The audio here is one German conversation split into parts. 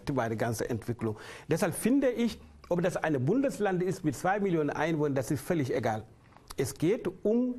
bei der ganzen Entwicklung. Deshalb finde ich, ob das ein Bundesland ist mit 2 Millionen Einwohnern, das ist völlig egal. Es geht um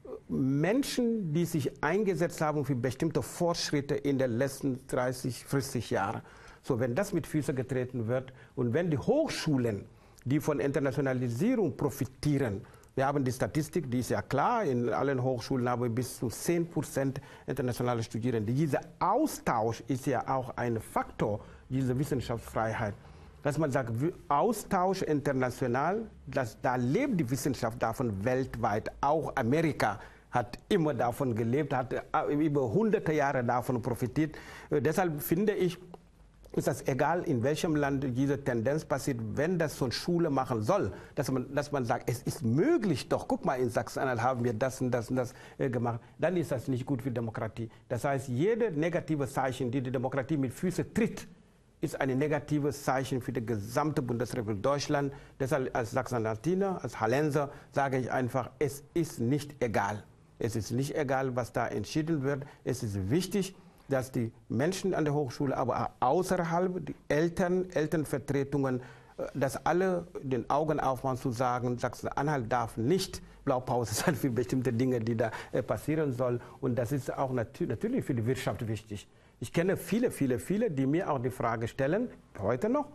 Menschen, die sich eingesetzt haben für bestimmte Fortschritte in den letzten 30, 40 Jahren. So, wenn das mit Füßen getreten wird und wenn die Hochschulen, die von Internationalisierung profitieren, wir haben die Statistik, die ist ja klar, in allen Hochschulen haben wir bis zu 10% internationale Studierende. Dieser Austausch ist ja auch ein Faktor dieser Wissenschaftsfreiheit. Dass man sagt, Austausch international, da lebt die Wissenschaft davon weltweit. Auch Amerika hat immer davon gelebt, hat über hunderte Jahre davon profitiert. Deshalb finde ich, ist das egal, in welchem Land diese Tendenz passiert, wenn das so eine Schule machen soll, dass man sagt, es ist möglich doch, guck mal, in Sachsen-Anhalt haben wir das und das und das gemacht, dann ist das nicht gut für Demokratie. Das heißt, jede negative Zeichen, die die Demokratie mit Füßen tritt, ist ein negatives Zeichen für die gesamte Bundesrepublik Deutschland. Deshalb als Sachsen-Anhaltiner, als Hallenser sage ich einfach, es ist nicht egal. Es ist nicht egal, was da entschieden wird. Es ist wichtig, dass die Menschen an der Hochschule, aber auch außerhalb, die Eltern, Elternvertretungen, dass alle den Augen aufmachen zu sagen, Sachsen-Anhalt darf nicht Blaupause sein für bestimmte Dinge, die da passieren sollen. Und das ist auch natürlich für die Wirtschaft wichtig. Ich kenne viele, die mir auch die Frage stellen, heute noch,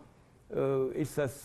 ist das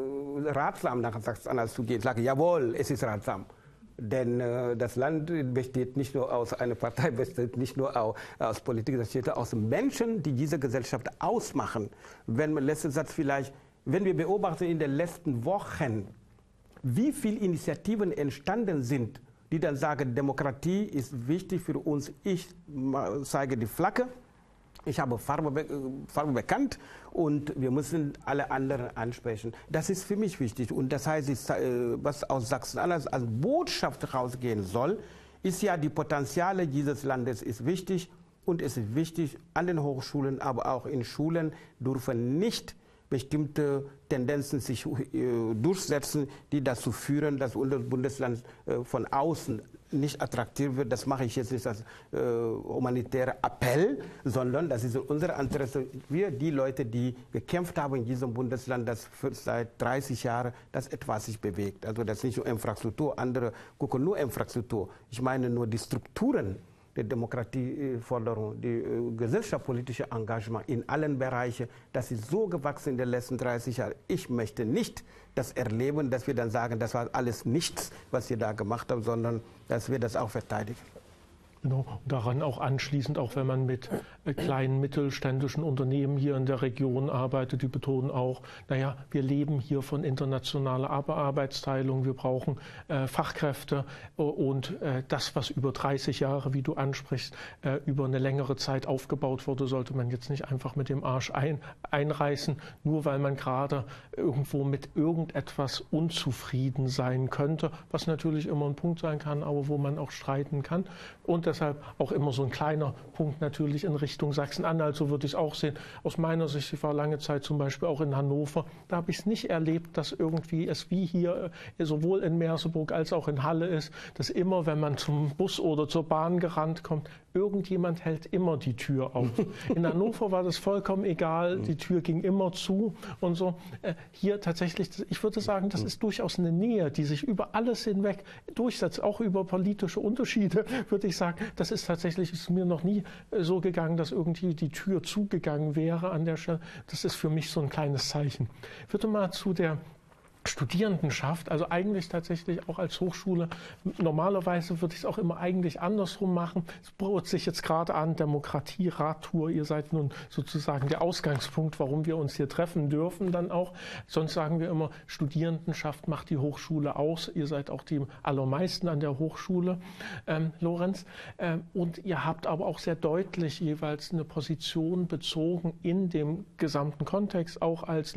ratsam, nach Sachsen-Anhalt zu gehen? Ich sage, jawohl, es ist ratsam. Denn das Land besteht nicht nur aus einer Partei, besteht nicht nur aus Politik, das besteht aus Menschen, die diese Gesellschaft ausmachen. Letzter Satz vielleicht, wenn wir beobachten in den letzten Wochen, wie viele Initiativen entstanden sind, die dann sagen, Demokratie ist wichtig für uns, ich zeige die Flagge, ich habe Farbe bekannt und wir müssen alle anderen ansprechen. Das ist für mich wichtig. Und das heißt, was aus Sachsen-Anhalt als Botschaft rausgehen soll, ist ja, die Potenziale dieses Landes ist wichtig. Und es ist wichtig, an den Hochschulen, aber auch in Schulen dürfen nicht bestimmte Tendenzen sich durchsetzen, die dazu führen, dass unser Bundesland von außen nicht attraktiv wird. Das mache ich jetzt nicht als humanitärer Appell, sondern das ist unser Interesse. Wir, die Leute, die gekämpft haben in diesem Bundesland, das seit 30 Jahren, dass etwas sich bewegt. Also das ist nicht nur Infrastruktur, andere gucken nur Infrastruktur. Ich meine nur die Strukturen der Demokratieforderung, die gesellschaftspolitische Engagement in allen Bereichen, das ist so gewachsen in den letzten 30 Jahren. Ich möchte nicht das erleben, dass wir dann sagen, das war alles nichts, was wir da gemacht haben, sondern dass wir das auch verteidigen. Genau. Und daran auch anschließend, auch wenn man mit kleinen mittelständischen Unternehmen hier in der Region arbeitet, die betonen auch, naja, wir leben hier von internationaler Arbeitsteilung, wir brauchen Fachkräfte und das, was über 30 Jahre, wie du ansprichst, über eine längere Zeit aufgebaut wurde, sollte man jetzt nicht einfach mit dem Arsch einreißen, nur weil man gerade irgendwo mit irgendetwas unzufrieden sein könnte, was natürlich immer ein Punkt sein kann, aber wo man auch streiten kann. Und deshalb auch immer so ein kleiner Punkt natürlich in Richtung Sachsen-Anhalt, so würde ich es auch sehen. Aus meiner Sicht, ich war lange Zeit zum Beispiel auch in Hannover, da habe ich es nicht erlebt, dass irgendwie es wie hier sowohl in Merseburg als auch in Halle ist, dass immer, wenn man zum Bus oder zur Bahn gerannt kommt, irgendjemand hält immer die Tür auf. In Hannover war das vollkommen egal, die Tür ging immer zu und so. Hier tatsächlich, ich würde sagen, das ist durchaus eine Nähe, die sich über alles hinweg durchsetzt, auch über politische Unterschiede, würde ich sagen. Das ist tatsächlich, ist mir noch nie so gegangen, dass irgendwie die Tür zugegangen wäre an der Stelle. Das ist für mich so ein kleines Zeichen. Ich würde mal zu der Studierendenschaft, also eigentlich tatsächlich auch als Hochschule, normalerweise würde ich es auch immer eigentlich andersrum machen. Es baut sich jetzt gerade an, Demokratie-Radtour, ihr seid nun sozusagen der Ausgangspunkt, warum wir uns hier treffen dürfen dann auch. Sonst sagen wir immer, Studierendenschaft macht die Hochschule aus, ihr seid auch die allermeisten an der Hochschule, Lorenz. Und ihr habt aber auch sehr deutlich jeweils eine Position bezogen in dem gesamten Kontext, auch als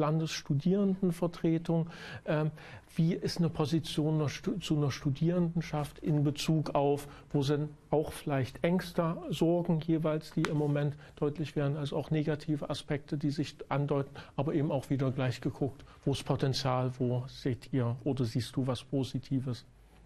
Landesstudierendenvertretung. Wie ist eine Position zu einer Studierendenschaft in Bezug auf, wo sind auch vielleicht Ängste, Sorgen jeweils, die im Moment deutlich werden, also auch negative Aspekte, die sich andeuten, aber eben auch wieder gleich geguckt, wo ist Potenzial, wo seht ihr oder siehst du was Positives?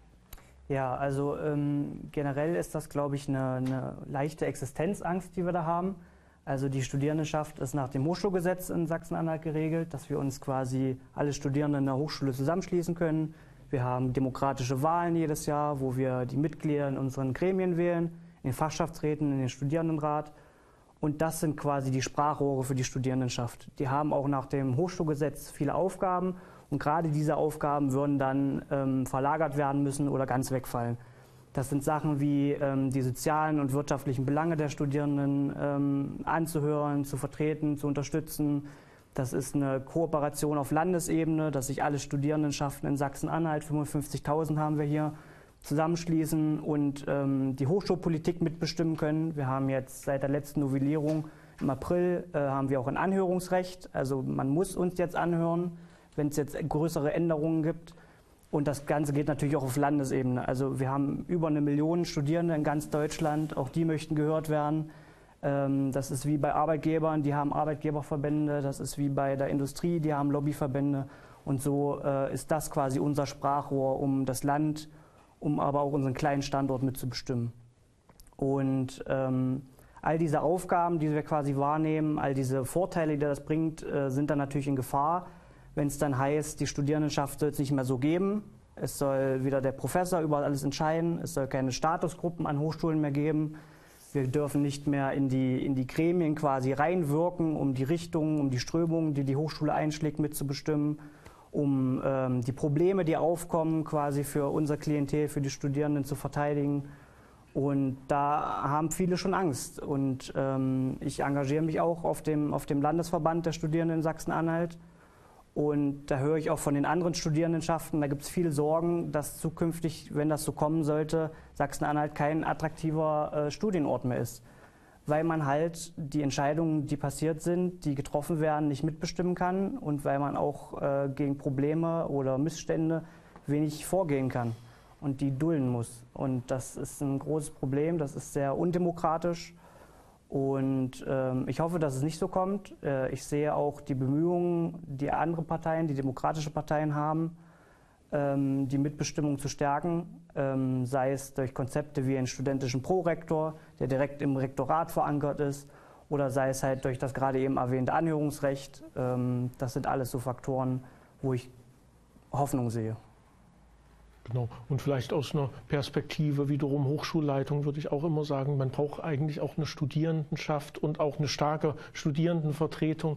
Ja, also generell ist das, glaube ich, eine leichte Existenzangst, die wir da haben. Also die Studierendenschaft ist nach dem Hochschulgesetz in Sachsen-Anhalt geregelt, dass wir uns quasi alle Studierenden in der Hochschule zusammenschließen können. Wir haben demokratische Wahlen jedes Jahr, wo wir die Mitglieder in unseren Gremien wählen, in den Fachschaftsräten, in den Studierendenrat. Und das sind quasi die Sprachrohre für die Studierendenschaft. Die haben auch nach dem Hochschulgesetz viele Aufgaben und gerade diese Aufgaben würden dann verlagert werden müssen oder ganz wegfallen. Das sind Sachen wie die sozialen und wirtschaftlichen Belange der Studierenden anzuhören, zu vertreten, zu unterstützen. Das ist eine Kooperation auf Landesebene, dass sich alle Studierendenschaften in Sachsen-Anhalt, 55.000 haben wir hier, zusammenschließen und die Hochschulpolitik mitbestimmen können. Wir haben jetzt seit der letzten Novellierung im April haben wir auch ein Anhörungsrecht. Also man muss uns jetzt anhören, wenn es jetzt größere Änderungen gibt. Und das Ganze geht natürlich auch auf Landesebene. Also wir haben über 1 Million Studierende in ganz Deutschland, auch die möchten gehört werden. Das ist wie bei Arbeitgebern, die haben Arbeitgeberverbände, das ist wie bei der Industrie, die haben Lobbyverbände. Und so ist das quasi unser Sprachrohr, um das Land, um aber auch unseren kleinen Standort mitzubestimmen. Und all diese Aufgaben, die wir quasi wahrnehmen, all diese Vorteile, die das bringt, sind dann natürlich in Gefahr, wenn es dann heißt, die Studierendenschaft soll es nicht mehr so geben. Es soll wieder der Professor über alles entscheiden. Es soll keine Statusgruppen an Hochschulen mehr geben. Wir dürfen nicht mehr in die Gremien quasi reinwirken, um die Richtungen, um die Strömungen, die die Hochschule einschlägt, mitzubestimmen, um die Probleme, die aufkommen, quasi für unser Klientel, für die Studierenden zu verteidigen. Und da haben viele schon Angst. Und ich engagiere mich auch auf dem Landesverband der Studierenden in Sachsen-Anhalt. Und da höre ich auch von den anderen Studierendenschaften, da gibt es viele Sorgen, dass zukünftig, wenn das so kommen sollte, Sachsen-Anhalt kein attraktiver Studienort mehr ist. Weil man halt die Entscheidungen, die passiert sind, die getroffen werden, nicht mitbestimmen kann und weil man auch gegen Probleme oder Missstände wenig vorgehen kann und die dulden muss. Und das ist ein großes Problem, das ist sehr undemokratisch. Und ich hoffe, dass es nicht so kommt. Ich sehe auch die Bemühungen, die andere Parteien, die demokratische Parteien haben, die Mitbestimmung zu stärken, sei es durch Konzepte wie einen studentischen Prorektor, der direkt im Rektorat verankert ist, oder sei es halt durch das gerade eben erwähnte Anhörungsrecht. Das sind alles so Faktoren, wo ich Hoffnung sehe. Genau. Und vielleicht aus einer Perspektive wiederum Hochschulleitung würde ich auch immer sagen, man braucht eigentlich auch eine Studierendenschaft und auch eine starke Studierendenvertretung,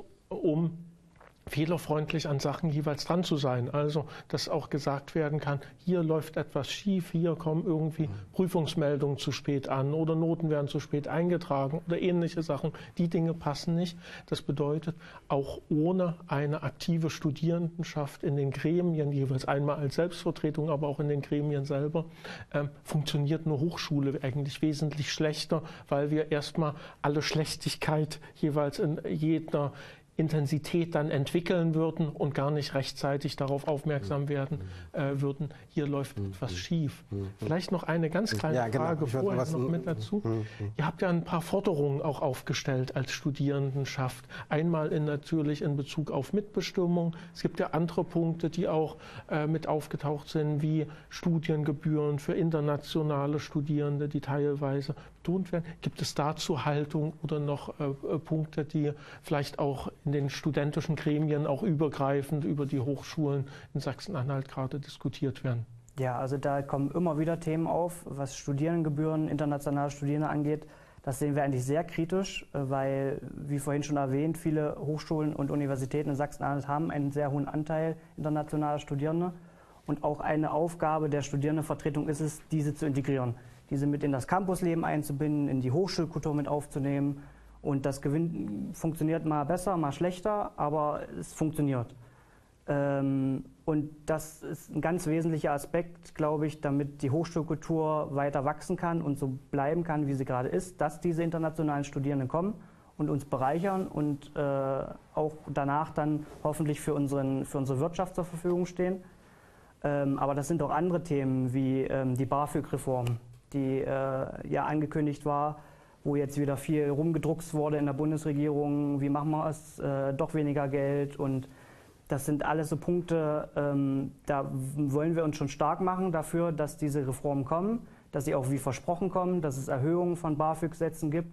um fehlerfreundlich an Sachen jeweils dran zu sein. Also, dass auch gesagt werden kann, hier läuft etwas schief, hier kommen irgendwie Prüfungsmeldungen zu spät an oder Noten werden zu spät eingetragen oder ähnliche Sachen. Die Dinge passen nicht. Das bedeutet, auch ohne eine aktive Studierendenschaft in den Gremien, jeweils einmal als Selbstvertretung, aber auch in den Gremien selber, funktioniert eine Hochschule eigentlich wesentlich schlechter, weil wir erstmal alle Schlechtigkeit jeweils in jeder Intensität dann entwickeln würden und gar nicht rechtzeitig darauf aufmerksam werden würden, hier läuft etwas schief. Vielleicht noch eine ganz kleine Frage vorher noch mit dazu. Ihr habt ja ein paar Forderungen auch aufgestellt als Studierendenschaft. Einmal natürlich in Bezug auf Mitbestimmung. Es gibt ja andere Punkte, die auch mit aufgetaucht sind, wie Studiengebühren für internationale Studierende, die teilweise betont werden. Gibt es dazu Haltung oder noch Punkte, die vielleicht auch in den studentischen Gremien auch übergreifend über die Hochschulen in Sachsen-Anhalt gerade diskutiert werden? Ja, also da kommen immer wieder Themen auf, was Studiengebühren, internationale Studierende angeht. Das sehen wir eigentlich sehr kritisch, weil, wie vorhin schon erwähnt, viele Hochschulen und Universitäten in Sachsen-Anhalt haben einen sehr hohen Anteil internationaler Studierende. Und auch eine Aufgabe der Studierendenvertretung ist es, diese zu integrieren, diese mit in das Campusleben einzubinden, in die Hochschulkultur mit aufzunehmen. Und das funktioniert mal besser, mal schlechter, aber es funktioniert. Und das ist ein ganz wesentlicher Aspekt, glaube ich, damit die Hochschulkultur weiter wachsen kann und so bleiben kann, wie sie gerade ist, dass diese internationalen Studierenden kommen und uns bereichern und auch danach dann hoffentlich für unsere Wirtschaft zur Verfügung stehen. Aber das sind auch andere Themen wie die BAföG-Reform, die ja angekündigt war, wo jetzt wieder viel rumgedruckst wurde in der Bundesregierung, wie machen wir es, doch weniger Geld, und das sind alles so Punkte, da wollen wir uns schon stark machen dafür, dass diese Reformen kommen, dass sie auch wie versprochen kommen, dass es Erhöhungen von BAföG-Sätzen gibt,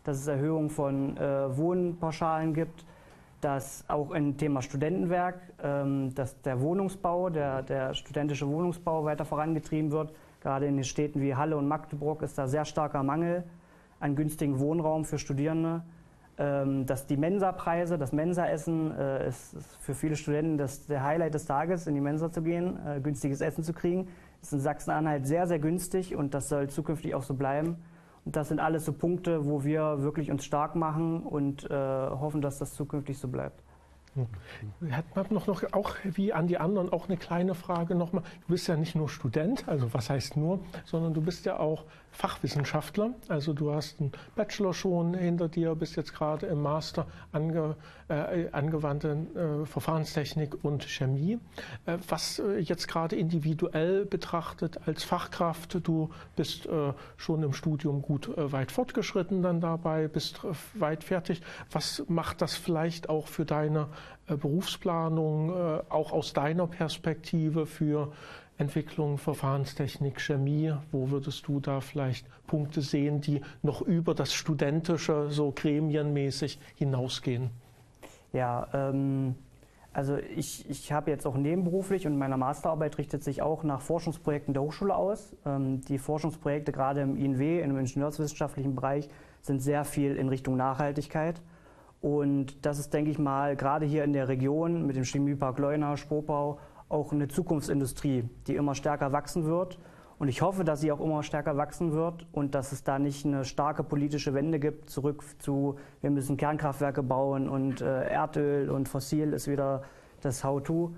dass es Erhöhung von Wohnpauschalen gibt, dass auch im Thema Studentenwerk, dass der Wohnungsbau, der studentische Wohnungsbau weiter vorangetrieben wird. Gerade in den Städten wie Halle und Magdeburg ist da sehr starker Mangel an günstigen Wohnraum für Studierende. Dass die Mensapreise, das Mensaessen ist für viele Studenten der Highlight des Tages, in die Mensa zu gehen, günstiges Essen zu kriegen. Das ist in Sachsen-Anhalt sehr, sehr günstig und das soll zukünftig auch so bleiben. Und das sind alles so Punkte, wo wir wirklich uns stark machen und hoffen, dass das zukünftig so bleibt. Hat man noch auch wie an die anderen auch eine kleine Frage nochmal. Du bist ja nicht nur Student, also was heißt nur, sondern du bist ja auch Fachwissenschaftler. Also du hast einen Bachelor schon hinter dir, bist jetzt gerade im Master angewandte Verfahrenstechnik und Chemie. Was jetzt gerade individuell betrachtet als Fachkraft, du bist schon im Studium gut weit fortgeschritten dann dabei, bist weit fertig. Was macht das vielleicht auch für deine Berufsplanung, auch aus deiner Perspektive für Entwicklung, Verfahrenstechnik, Chemie? Wo würdest du da vielleicht Punkte sehen, die noch über das Studentische, so gremienmäßig hinausgehen? Ja, also ich habe jetzt auch nebenberuflich und meine Masterarbeit richtet sich auch nach Forschungsprojekten der Hochschule aus. Die Forschungsprojekte gerade im INW, im ingenieurswissenschaftlichen Bereich, sind sehr viel in Richtung Nachhaltigkeit. Und das ist, denke ich mal, gerade hier in der Region mit dem Chemiepark Leuna, Schkopau, auch eine Zukunftsindustrie, die immer stärker wachsen wird. Und ich hoffe, dass sie auch immer stärker wachsen wird und dass es da nicht eine starke politische Wende gibt, zurück zu, wir müssen Kernkraftwerke bauen und Erdöl und Fossil ist wieder das How-to.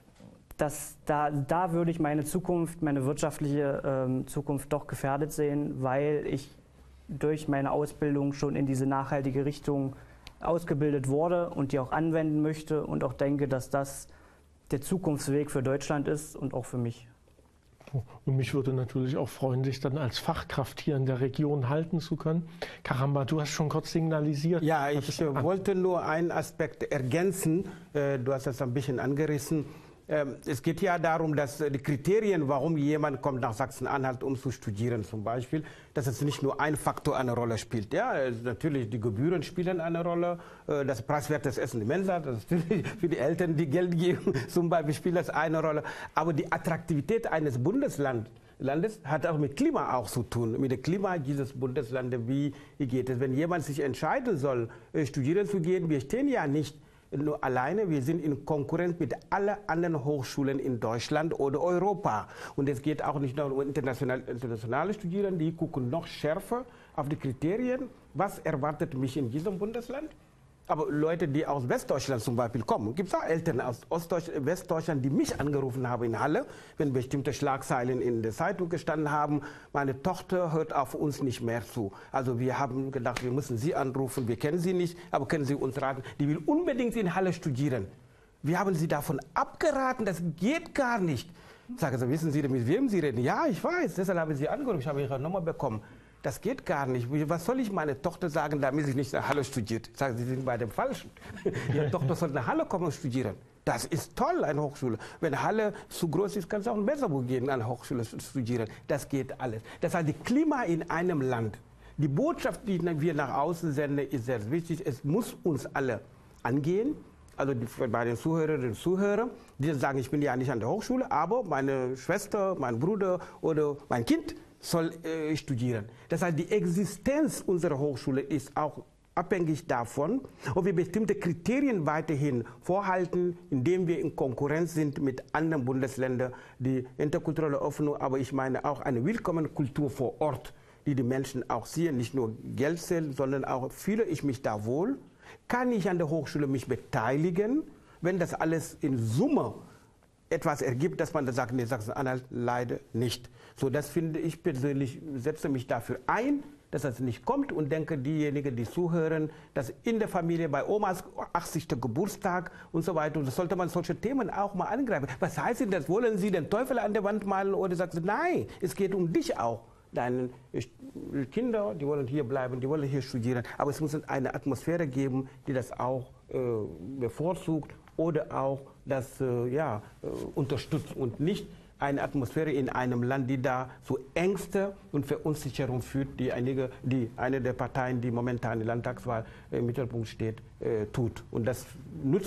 Da würde ich meine Zukunft, meine wirtschaftliche Zukunft doch gefährdet sehen, weil ich durch meine Ausbildung schon in diese nachhaltige Richtung ausgebildet wurde und die auch anwenden möchte und auch denke, dass das der Zukunftsweg für Deutschland ist und auch für mich. Und mich würde natürlich auch freuen, dich dann als Fachkraft hier in der Region halten zu können. Karamba, du hast schon kurz signalisiert. Ja, ich wollte nur einen Aspekt ergänzen. Du hast das ein bisschen angerissen. Es geht ja darum, dass die Kriterien, warum jemand kommt nach Sachsen-Anhalt, um zu studieren zum Beispiel, dass es nicht nur ein Faktor eine Rolle spielt. Ja, natürlich die Gebühren spielen eine Rolle, das preiswertes Essen in Mensa, das ist für die Eltern, die Geld geben, zum Beispiel spielt das eine Rolle. Aber die Attraktivität eines Bundeslandes hat auch mit Klima auch zu tun, mit dem Klima dieses Bundeslandes. Wie geht es, wenn jemand sich entscheiden soll, studieren zu gehen? Wir stehen ja nicht nur alleine, wir sind in Konkurrenz mit allen anderen Hochschulen in Deutschland oder Europa. Und es geht auch nicht nur um internationale Studierende, die gucken noch schärfer auf die Kriterien. Was erwartet mich in diesem Bundesland? Aber Leute, die aus Westdeutschland zum Beispiel kommen, gibt es auch Eltern aus Westdeutschland, die mich angerufen haben in Halle, wenn bestimmte Schlagzeilen in der Zeitung gestanden haben, meine Tochter hört auf uns nicht mehr zu. Also wir haben gedacht, wir müssen Sie anrufen, wir kennen Sie nicht, aber können Sie uns raten. Die will unbedingt in Halle studieren. Wir haben sie davon abgeraten, das geht gar nicht. Ich sage so, wissen Sie, mit wem Sie reden? Ja, ich weiß, deshalb habe ich Sie angerufen, ich habe Ihre Nummer bekommen. Das geht gar nicht. Was soll ich meiner Tochter sagen, damit sie nicht nach Halle studiert? Ich sage, Sie sind bei dem Falschen. Ihre Tochter soll nach Halle kommen und studieren. Das ist toll, eine Hochschule. Wenn Halle zu groß ist, kann es auch in Besserburg gehen, an einer Hochschule studieren. Das geht alles. Das heißt, das Klima in einem Land, die Botschaft, die wir nach außen senden, ist sehr wichtig. Es muss uns alle angehen. Also bei den Zuhörerinnen und Zuhörern, die sagen, ich bin ja nicht an der Hochschule, aber meine Schwester, mein Bruder oder mein Kind soll studieren. Das heißt, die Existenz unserer Hochschule ist auch abhängig davon, ob wir bestimmte Kriterien weiterhin vorhalten, indem wir in Konkurrenz sind mit anderen Bundesländern, die interkulturelle Öffnung, aber ich meine auch eine willkommene Kultur vor Ort, die die Menschen auch sehen, nicht nur Geld zählen, sondern auch fühle ich mich da wohl, kann ich an der Hochschule mich beteiligen, wenn das alles in Summe etwas ergibt, dass man da sagt, nee, Sachsen-Anhalt leider nicht. So, das finde ich persönlich, setze mich dafür ein, dass das nicht kommt und denke, diejenigen, die zuhören, dass in der Familie bei Omas 80. Geburtstag und so weiter, und das sollte man solche Themen auch mal angreifen. Was heißt denn das? Wollen Sie den Teufel an der Wand malen oder sagen Sie, nein, es geht um dich auch. Deine Kinder, die wollen hier bleiben, die wollen hier studieren, aber es muss eine Atmosphäre geben, die das auch bevorzugt oder auch das unterstützt und nicht eine Atmosphäre in einem Land, die da zu Ängste und Verunsicherung führt, die eine der Parteien, die momentan in der Landtagswahl im Mittelpunkt steht, tut. Und das nutzt